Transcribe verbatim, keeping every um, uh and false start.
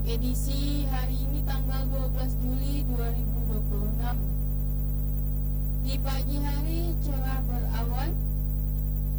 edisi hari ini tanggal dua belas Juli dua ribu dua puluh enam. Di pagi hari cerah berawan,